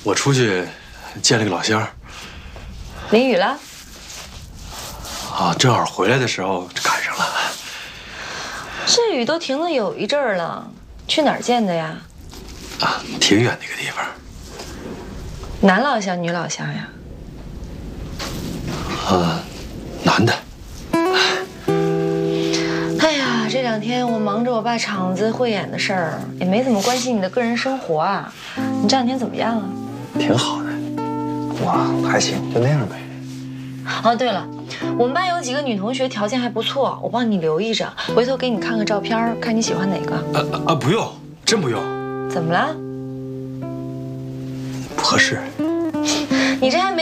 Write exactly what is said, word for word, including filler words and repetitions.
我出去见了个老乡儿。 淋雨了？ 啊，正好回来的时候赶上了。 这雨都停了有一阵儿了，去哪儿见的呀？ 啊，挺远那个地方。 男老乡，女老乡呀？ 啊，男的。 哎呀，这两天我忙着我爸厂子汇演的事儿，也没怎么关心你的个人生活啊。你这两天怎么样啊？ 挺好的。我还行，就那样呗。 哦，对了，我们班有几个女同学条件还不错，我帮你留意着，回头给你看看照片，看你喜欢哪个。 啊啊，不用，真不用。 怎么了？ 不合适。 你这还没。